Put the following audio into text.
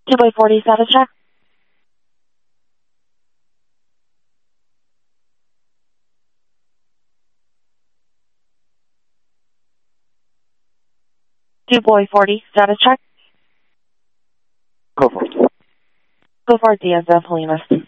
2 by 40 status check. Two boy 40 status check. Go for it. Go for it, DSF, Helena.